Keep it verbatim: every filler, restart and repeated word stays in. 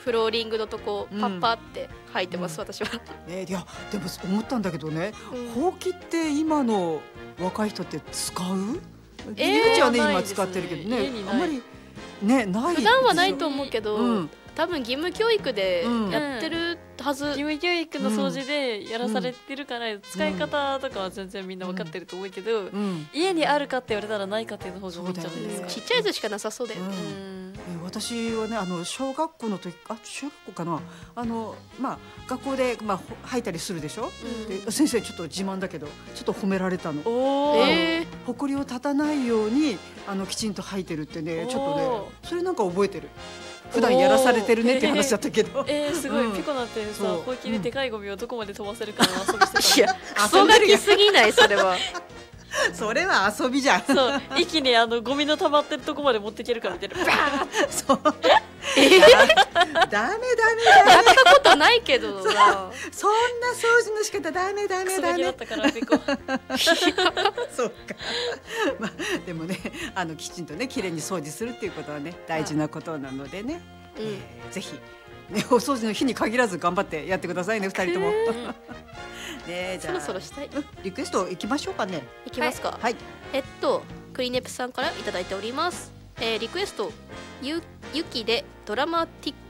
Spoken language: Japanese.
フローリングのとこうんパッパって履いてます、 うん私は。 ね、いやでも思ったんだけどね、 うんほうきって今の若い人って使う？ えー入り口はねないですね今使ってるけどね、 家にないあんまりねない普段はないと思うけど、 うん多分義務教育でうんやってるはず。 義務教育の掃除でやらされてるから、使い方とかは全然みんな分かってると思うけど、 うん家にあるかって言われたらないかっていうの方が多いんじゃないですか。 ちっちゃいやつしかなさそうだよね。 うんうんえー私はねあの小学校の時あ中学校かなあのまあ学校でまあほ吐いたりするでしょ、 うんで先生ちょっと自慢だけどちょっと褒められたの。 おー、 え埃を立たないようにあのきちんと吐いてるってねちょっとねおそれなんか覚えてる。普段やらされてるねって話だったけど。 えー、すごい、 うんピコなんてさそうほうきででかいゴミをどこまで飛ばせるかの遊びしてたいやクソガキすぎないそれは。 それは遊びじゃん。 そう一気にあのゴミの溜まってるとこまで持っていけるからみたいなバーッそう。 えー、 ダメダメダやメ。 ったことないけどな。 そんな掃除の仕方ダメダクメダメソガキだっ。たからピコそうか。まあでもねあのきちんとね綺麗に掃除するっていうことはね大事なことなのでね。 うんえーぜひねお掃除の日に限らず頑張ってやってくださいね二人とも。ねじゃあそろそろしたい。 リクエスト行きましょうかね。 いきますか。 はい。 えっとクリネプさんからいただいております。えーリクエストゆゆきでドラマティッ